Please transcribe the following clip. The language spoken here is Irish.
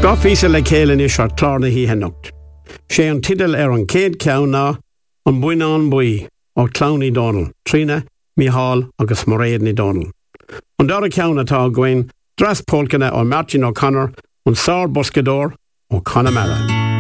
Físa le céile is ar clár na híthe nocht. Sé an tidal ar an céad ceann ná an buine an buí ó Clowny Donal, Trina, Mihal agus Moréadny Donal. An dara ceann atá ghain dras polcanna ó Martin O'Connor an sár boscador ó Connemara.